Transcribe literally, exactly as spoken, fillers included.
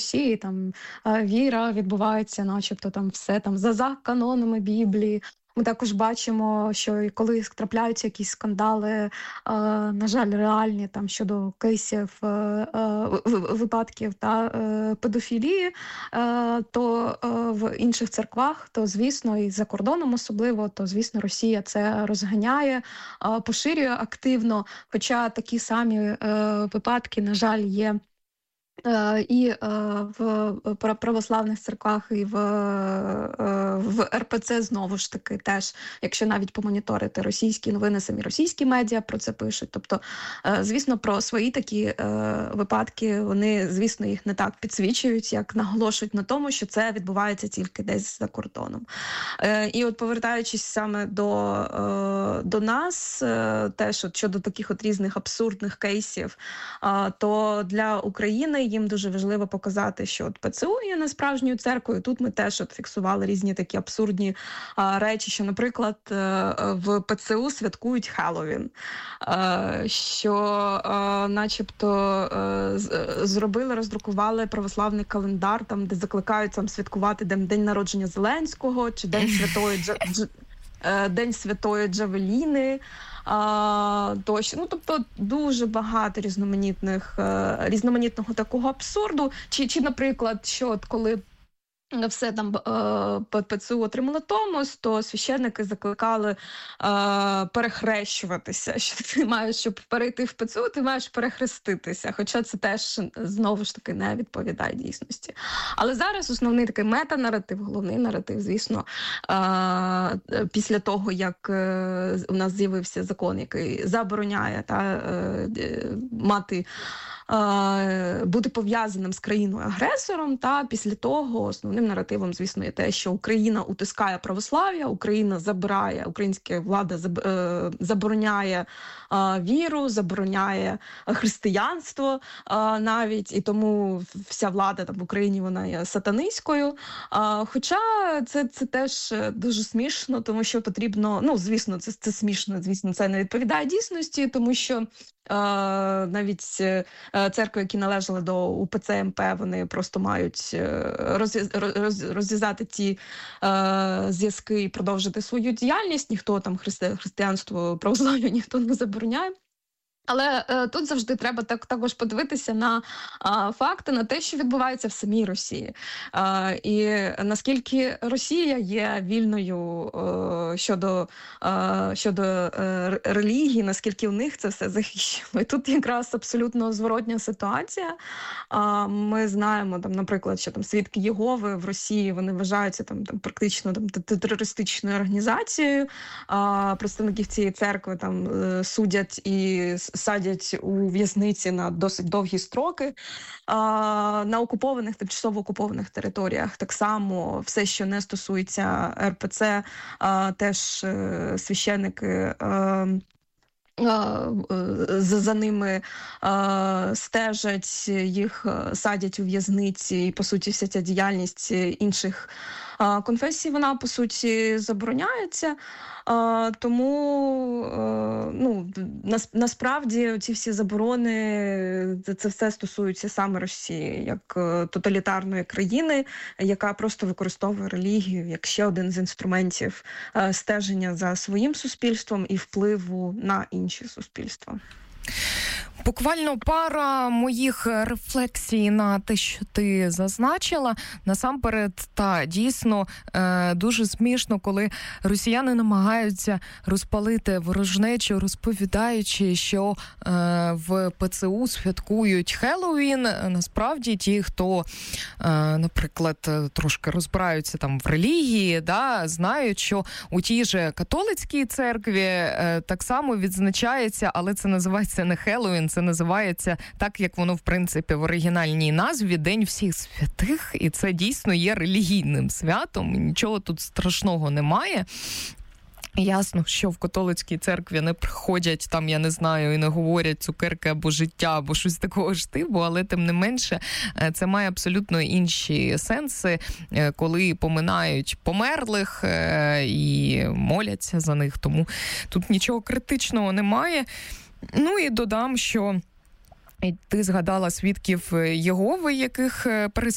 Росії там е, віра відбувається, начебто там все там за, за канонами Біблії. Ми також бачимо, що і коли трапляються якісь скандали, е, на жаль, реальні там щодо кейсів е, е, в- випадків та е, педофілії, е, то е, в інших церквах, то звісно, і за кордоном особливо, то звісно, Росія це розганяє, е, поширює активно. Хоча такі самі е, випадки, на жаль, є. Е, І е, в пра- православних церквах, і в, е, в ер пе це знову ж таки теж, якщо навіть помоніторити російські новини, самі російські медіа про це пишуть. Тобто, е, звісно, про свої такі е, випадки вони, звісно, їх не так підсвічують, як наголошують на тому, що це відбувається тільки десь за кордоном. Е, І от повертаючись саме до, е, до нас, е, теж от щодо таких от різних абсурдних кейсів, а, то для України їм дуже важливо показати, що от пе це у є не справжньою церквою. Тут ми теж от фіксували різні такі абсурдні а, речі, що, наприклад, е, в пе це у святкують Хеллоуін, е, що е, начебто е, з- е, зробили, роздрукували православний календар, там, де закликають там святкувати день, день народження Зеленського чи День Святої Дж... Дж... е, День Святої Джавеліни. А, тощо. Ну, тобто дуже багато різноманітних, е, різноманітного такого абсурду. Чи, чи наприклад, що от коли все там е, пе це у отримало Томос, то священники закликали е, перехрещуватися. Що ти маєш, щоб перейти в пе це у, ти маєш перехреститися. Хоча це теж знову ж таки не відповідає дійсності. Але зараз основний такий метанаратив, головний наратив, звісно, е, після того, як е, у нас з'явився закон, який забороняє та, е, е, мати е, бути пов'язаним з країною-агресором, та після того основним наративом, звісно, є те, що Україна утискає православ'я, Україна забирає, українська влада заб, е, забороняє е, віру, забороняє християнство е, навіть, і тому вся влада там в Україні, вона є сатанистською. Е, хоча це, це теж дуже смішно, тому що потрібно, ну, звісно, це, це смішно, звісно, це не відповідає дійсності, тому що Е, навіть е, церкви, які належали до у пе це ем пе, вони просто мають е, розв'яз, роз, розв'язати ті е, зв'язки і продовжити свою діяльність. Ніхто там христи, християнство, православ'я ніхто не забороняє. Але е, тут завжди треба так також подивитися на е, факти, на те, що відбувається в самій Росії. Е, і наскільки Росія є вільною е, щодо, е, щодо е, релігії, наскільки у них це все захищено. І тут якраз абсолютно зворотня ситуація. Е, ми знаємо, там, наприклад, що там свідки Єгови в Росії, вони вважаються там, там практично там, терористичною організацією. Е, представників цієї церкви там е, судять і садять у в'язниці на досить довгі строки. А, на окупованих, тимчасово окупованих територіях так само все, що не стосується ер пе це, а, теж е, священники е, За, за ними е, стежать, їх садять у в'язниці, і, по суті, вся ця діяльність інших е, конфесій, вона, по суті, забороняється. Е, тому, е, ну, нас, насправді, ці всі заборони, це, це все стосується саме Росії, як е, тоталітарної країни, яка просто використовує релігію як ще один з інструментів е, стеження за своїм суспільством і впливу на інші суспільства. Буквально пара моїх рефлексій на те, що ти зазначила. Насамперед, та дійсно е, дуже смішно, коли росіяни намагаються розпалити ворожнечу, розповідаючи, що е, в пе це у святкують Хеллоуін. Насправді, ті, хто, е, наприклад, трошки розбираються там в релігії, да, знають, що у тій же католицькій церкві е, так само відзначається, але це називається не Хеллоуін, це називається так, як воно, в принципі, в оригінальній назві «День всіх святих», і це дійсно є релігійним святом, нічого тут страшного немає. Ясно, що в католицькій церкві не приходять, там, я не знаю, і не говорять цукерки або життя, або щось такого ж типу, але тим не менше це має абсолютно інші сенси, коли поминають померлих і моляться за них, тому тут нічого критичного немає. Ну і додам, що ти згадала свідків Єгови, яких переслідують